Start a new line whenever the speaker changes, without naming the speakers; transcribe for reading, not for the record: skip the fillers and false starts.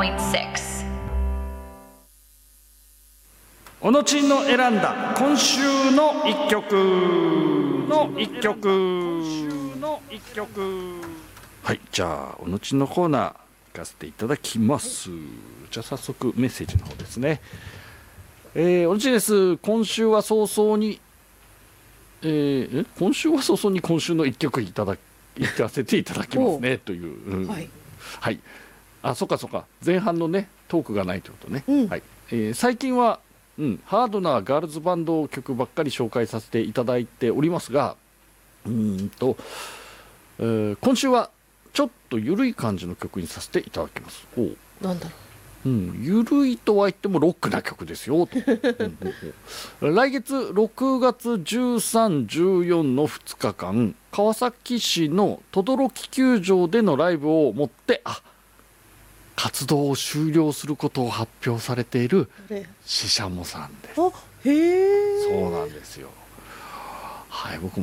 87.6
おのちんの選んだ今週の一曲はい、じゃあおのちんのコーナー行かせていただきます。じゃあ早速メッセージの方ですね。おのちんです。今週は早々に今週の一曲行かせていただきますねという、
はい、
はい、あ、そっか前半のねトークがないということね、はい、最近はハードなガールズバンド曲ばっかり紹介させていただいておりますが、今週はちょっと緩い感じの曲にさせていただきます。
なんだろ
緩いとは言ってもロックな曲ですよと来月6月13、14の2日間川崎市の等々力球場でのライブをもって活動を終了することを発表されているシシャモさんです。
う。へえ。
そうなんですよ。はい、僕も